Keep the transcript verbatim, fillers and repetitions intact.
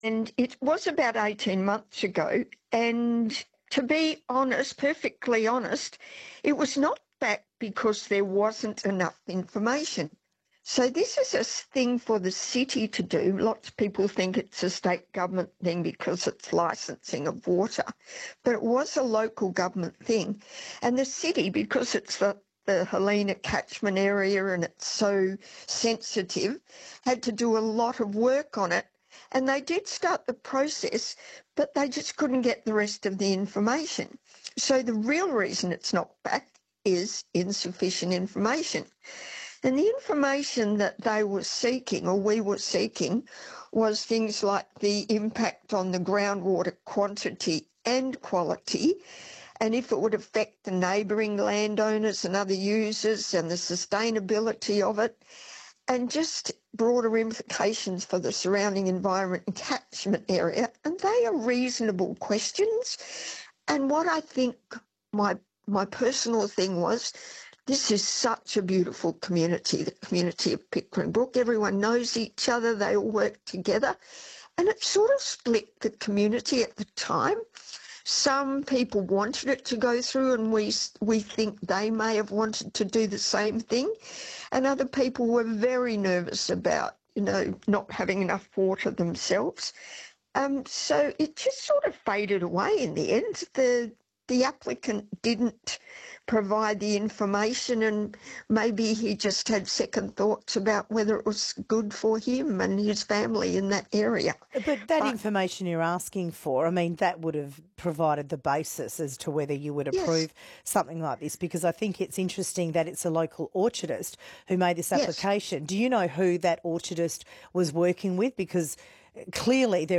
And it was about eighteen months ago. And to be honest, perfectly honest, it was not back because there wasn't enough information. So this is a thing for the city to do. Lots of people think it's a state government thing because it's licensing of water, but it was a local government thing. And the city, because it's the, the Helena catchment area and it's so sensitive, had to do a lot of work on it. And they did start the process, but they just couldn't get the rest of the information. So the real reason it's not back is insufficient information. And the information that they were seeking, or we were seeking, was things like the impact on the groundwater quantity and quality, and if it would affect the neighbouring landowners and other users and the sustainability of it, and just broader implications for the surrounding environment and catchment area. And they are reasonable questions. And what I think my my personal thing was, this is such a beautiful community, the community of Pickering Brook. Everyone knows each other, they all work together. And it sort of split the community at the time. Some people wanted it to go through, and we we think they may have wanted to do the same thing. And other people were very nervous about, you know, not having enough water themselves. Um, so it just sort of faded away in the end. The the applicant didn't provide the information, and maybe he just had second thoughts about whether it was good for him and his family in that area. But that But, information you're asking for, I mean, that would have provided the basis as to whether you would approve yes, something like this, because I think it's interesting that it's a local orchardist who made this yes. application. Do you know who that orchardist was working with? Because clearly there